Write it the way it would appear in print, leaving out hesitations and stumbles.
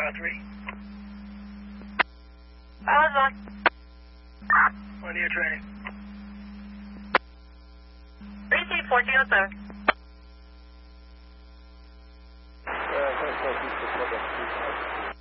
3. Pilot 1. On your training. Receive 1407.